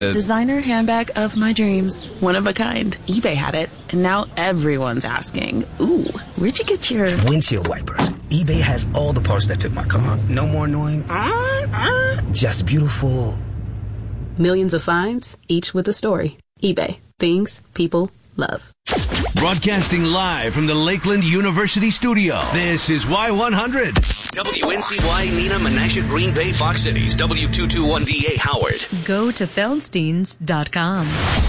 Designer handbag of my dreams. One of a kind. eBay had it, and now everyone's asking, ooh, where'd you get your... Windshield wipers. eBay has all the parts that fit my car. No more annoying, just beautiful. Millions of finds, each with a story. eBay. Things people love. Broadcasting live from the Lakeland University studio. This is Y100. WNCY, Nina, Menasha, Green Bay, Fox Cities, W221DA, Howard. Go to Feldsteins.com.